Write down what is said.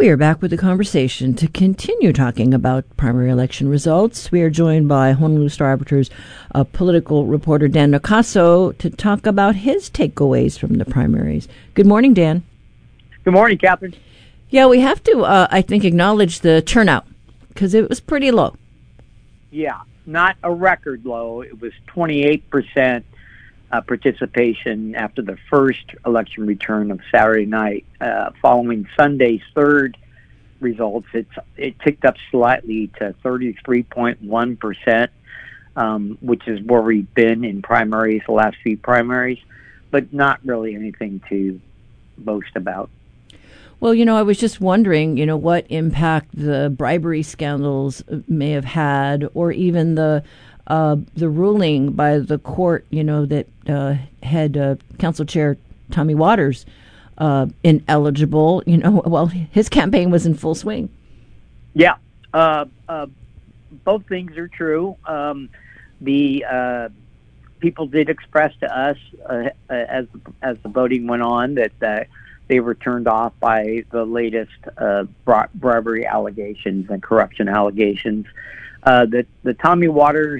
We are back with the conversation to continue talking about primary election results. We are joined by Honolulu Star-Arbiter's political reporter Dan Nocaso to talk about his takeaways from the primaries. Good morning, Dan. Good morning, Catherine. Yeah, we have to, I think, acknowledge the turnout because it was pretty low. Yeah, not a record low. It was 28% participation after the first election return of Saturday night. Following Sunday's third results, it ticked up slightly to 33.1%, which is where we've been in primaries, the last few primaries, but not really anything to boast about. Well, I was just wondering, what impact the bribery scandals may have had, or even the ruling by the court, that had Council Chair Tommy Waters ineligible. Well, his campaign was in full swing. Yeah, both things are true. The people did express to us as the voting went on that they were turned off by the latest bribery allegations and corruption allegations. The Tommy Waters